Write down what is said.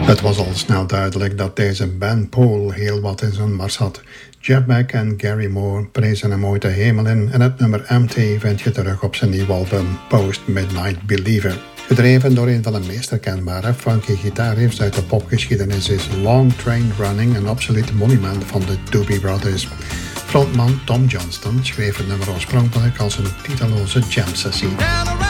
Het was al snel duidelijk dat deze Ben Paul heel wat in zijn mars had. Jeff Beck en Gary Moore prezen hem ooit de hemel in en het nummer Empty vind je terug op zijn nieuwe album Post Midnight Believer. Gedreven door een van de meest herkenbare funky gitaarriffs uit de popgeschiedenis is Long Train Running een absoluut monument van de Doobie Brothers. Frontman Tom Johnston schreef het nummer oorspronkelijk als een titeloze jam sessie.